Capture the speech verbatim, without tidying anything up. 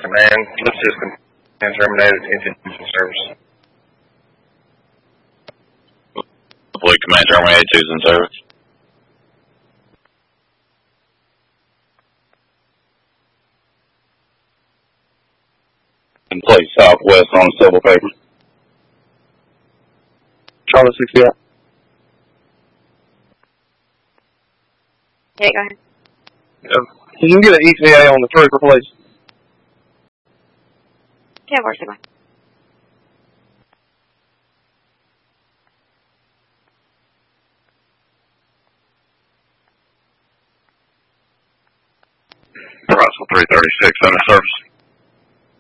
Command, lift system, and terminated engine service. Fleet Command terminated, two's in service. And place southwest on civil pavement. Charlie sixty-eight. Yeah, go ahead. Uh, can you get an E T A on the trooper, please? Yeah, where's the mic? Russell three thirty-six under service.